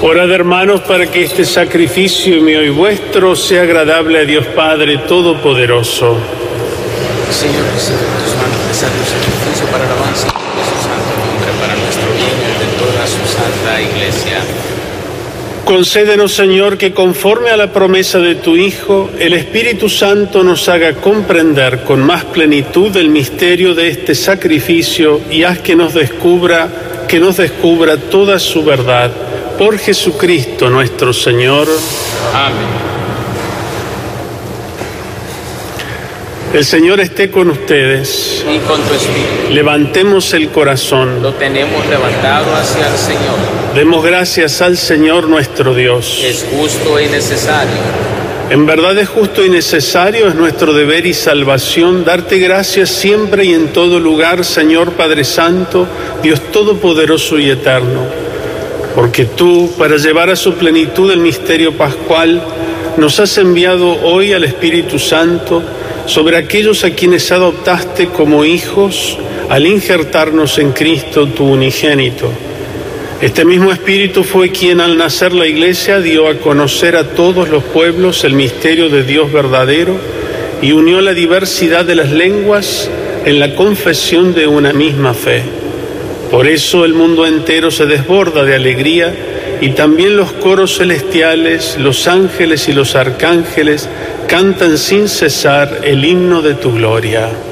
Orad, hermanos, para que este sacrificio mío y vuestro sea agradable a Dios Padre Todopoderoso. Señor, recibe tus manos de santo sacrificio para alabanza de su santo nombre, para nuestro bien y de toda su santa Iglesia. Concédenos, Señor, que conforme a la promesa de tu Hijo, el Espíritu Santo nos haga comprender con más plenitud el misterio de este sacrificio y haz que nos descubra toda su verdad. Por Jesucristo nuestro Señor. Amén. El Señor esté con ustedes. Y con tu espíritu. Levantemos el corazón. Lo tenemos levantado hacia el Señor. Demos gracias al Señor nuestro Dios. Es justo y necesario. En verdad es justo y necesario, es nuestro deber y salvación darte gracias siempre y en todo lugar, Señor Padre Santo, Dios Todopoderoso y Eterno. Porque tú, para llevar a su plenitud el misterio pascual, nos has enviado hoy al Espíritu Santo sobre aquellos a quienes adoptaste como hijos al injertarnos en Cristo, tu unigénito. Este mismo Espíritu fue quien al nacer la Iglesia dio a conocer a todos los pueblos el misterio de Dios verdadero y unió la diversidad de las lenguas en la confesión de una misma fe. Por eso el mundo entero se desborda de alegría y también los coros celestiales, los ángeles y los arcángeles cantan sin cesar el himno de tu gloria.